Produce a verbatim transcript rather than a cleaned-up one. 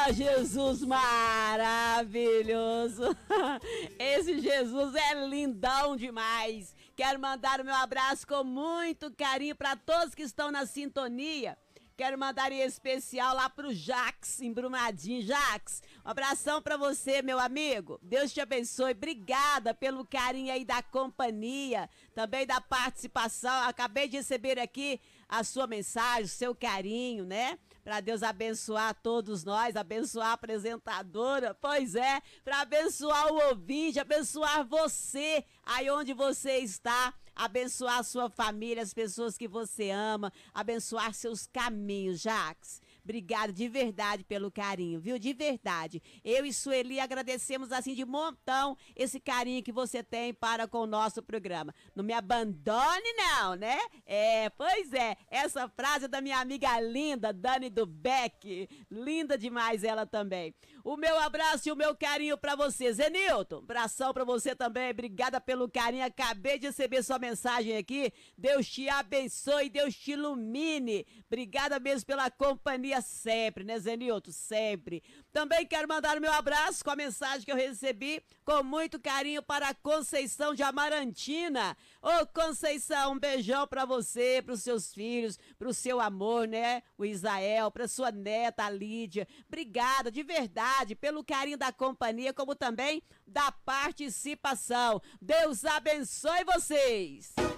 Oh, Jesus maravilhoso! Esse Jesus é lindão demais. Quero mandar o meu abraço com muito carinho para todos que estão na sintonia. Quero mandar em especial lá pro Jax, em Brumadinho. Jax, um abração pra você, meu amigo. Deus te abençoe. Obrigada pelo carinho aí da companhia, também da participação. Acabei de receber aqui a sua mensagem, o seu carinho, né? Pra Deus abençoar todos nós, abençoar a apresentadora, pois é, pra abençoar o ouvinte, abençoar você, aí onde você está, abençoar a sua família, as pessoas que você ama, abençoar seus caminhos, Jax. Obrigado de verdade pelo carinho, viu? De verdade. Eu e Sueli agradecemos assim de montão esse carinho que você tem para com o nosso programa. Não me abandone não, né? É, pois é. Essa frase é da minha amiga linda, Dani do Beck. Linda demais ela também. O meu abraço e o meu carinho para você, Zenilton. Abração para você também. Obrigada pelo carinho. Acabei de receber sua mensagem aqui. Deus te abençoe, Deus te ilumine. Obrigada mesmo pela companhia sempre, né, Zenilton? Sempre. Também quero mandar o meu abraço com a mensagem que eu recebi com muito carinho para a Conceição de Amarantina. Ô, Conceição, um beijão para você, para os seus filhos, para o seu amor, né? O Isael, para sua neta, a Lídia. Obrigada, de verdade, pelo carinho da companhia, como também da participação. Deus abençoe vocês!